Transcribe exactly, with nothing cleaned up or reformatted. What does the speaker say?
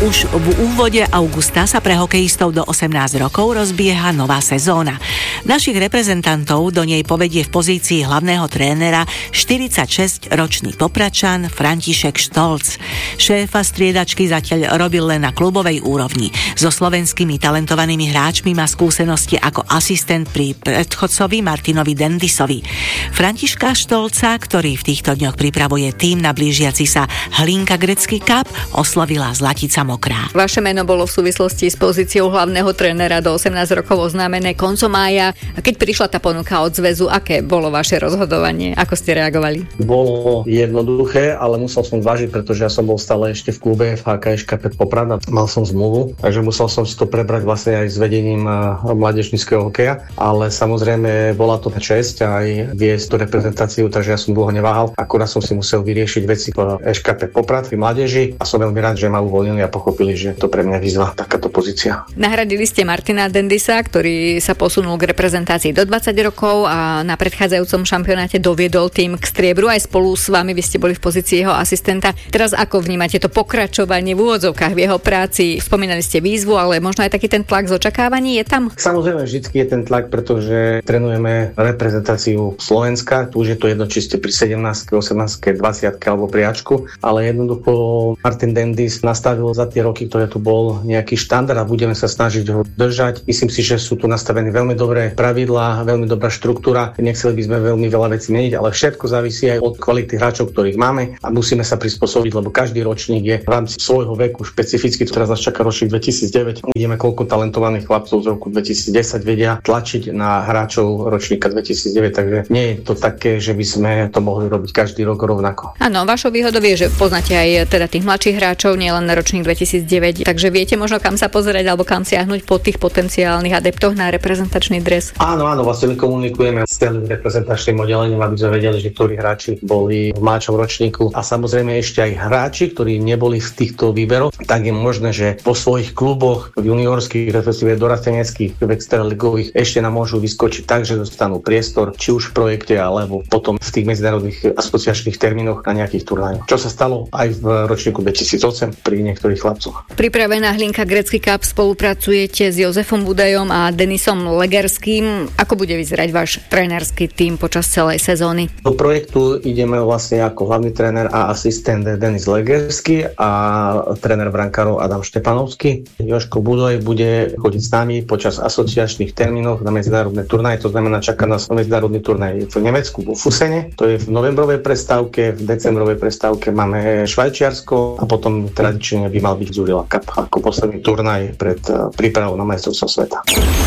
Už v úvode augusta sa pre hokejistov do osemnásť rokov rozbieha nová sezóna. Našich reprezentantov do nej povedie v pozícii hlavného trénera štyridsaťšesťročný Popračan František Štolc. Šéfa striedačky zatiaľ robil len na klubovej úrovni. So slovenskými talentovanými hráčmi má skúsenosti ako asistent pri predchodcovi Martinovi Dendisovi. Františka Štolca, ktorý v týchto dňoch pripravuje tím na blížiaci sa Hlinka Grecký Cup, oslovila Zlatica Mokrá. Vaše meno bolo v súvislosti s pozíciou hlavného trénera do osemnásť rokov oznámené koncom mája. A keď prišla tá ponuka od zväzu, aké bolo vaše rozhodovanie? Ako ste reagovali? Bolo jednoduché, ale musel som zvážiť, pretože ja som bol stále ešte v klube ef há ká eška Pet Poprad a mal som zmluvu, takže musel som si to prebrať vlastne aj s vedením mládežníckeho hokeja, ale samozrejme bola to česť aj viesť tú reprezentáciu, takže ja som dlho neváhal, akurát som si musel vyriešiť veci v eš ká Pet Poprad v mládeži a som veľmi rád, že ma uvoľnili a pochopili, že to pre mňa výzva takáto pozícia. Nahradili ste Martina Dendisa, ktorý sa posunul k reprezentácii do dvadsať rokov a na predchádzajúcom šampionáte doviedol tým k striebru. Aj spolu s vami vy ste boli v pozícii jeho asistenta. Teraz ako vnímate to pokračovanie v úvodzovkách v jeho práci? Spomínali ste výzvu, ale možno aj taký ten tlak z očakávaní je tam? Samozrejme, vždycky je ten tlak, pretože trénujeme reprezentáciu Slovenska. Tu už je to jedno, či ste pri sedemnástke, osemnástke, dvadsiatke alebo pri Ačku, ale jednoducho Martin Dendis nastavil za tie roky, ktoré tu bol, nejaký štandard a budeme sa snažiť ho držať. Myslím si, že sú tu nastavené veľmi dobré pravidlá, veľmi dobrá štruktúra. Nechceli by sme veľmi veľa vecí meniť, ale všetko závisí aj od kvality hráčov, ktorých máme a musíme sa prispôsobiť, lebo každý ročník je v rámci svojho veku špecificky. Teraz nás čaká ročník dvetisícdeväť. Vidíme, koľko talentovaných chlapcov z roku dvetisícdesať vedia tlačiť na hráčov ročníka dvetisícdeväť, takže nie je to také, že by sme to mohli robiť každý rok rovnako. Áno, vašou výhodou je, že poznáte aj teda tých mladších hráčov, nielen na ročník dvetisícdeväť, takže viete možno kam sa pozerať alebo kam siahnuť po tých potenciálnych adeptoch na reprezentačný dres. Áno, áno, vlastne my komunikujeme s celým reprezentačným oddelením, aby sme vedeli, že ktorí hráči boli v mladšom ročníku a samozrejme ešte aj hráči, ktorí neboli z týchto výberov, tak je možné, že po svojich kluboch v juniorských, respektíve dorasteneckých, v extraligových ešte nám môžu vyskočiť tak, že dostanú priestor, či už v projekte, alebo potom v tých medzinárodných asociačných termínoch na nejakých turnajoch. Čo sa stalo aj v ročníku dvetisícosem pri niektorých chlapcoch. Pripravená Hlinka Grecký Cup spolupracujete s Jozefom Budajom a Denisom Legerským. Ako bude vyzerať váš trénerský tím počas celej sezóny? Do projektu ideme vlastne ako hlavný tréner a asistent Denis Legerský a tréner brankárov Adam Štepanovský. Jožko Budaj bude chodiť s nami počas asociačných termínov na medzinárodné turnaje, to znamená, čaká nás medzinárodný turnaj v Nemecku vo Fusene, to je v novembrovej prestávke, v decembrovej prestávke máme Švajčiarsko a potom tradične by mal byť Zurila Cup ako posledný turnaj pred prípravou na majstrovstvá sveta.